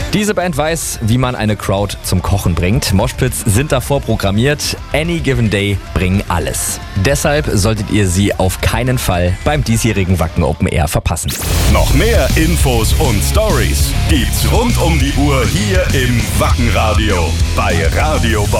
Diese Band weiß, wie man eine Crowd zum Kochen bringt. Moshpits sind davor programmiert. Any Given Day bringen alles. Deshalb solltet ihr sie auf keinen Fall beim diesjährigen Wacken Open Air verpassen. Noch mehr Infos und Stories gibt's rund um die Uhr hier im Wackenradio bei Radio Bob.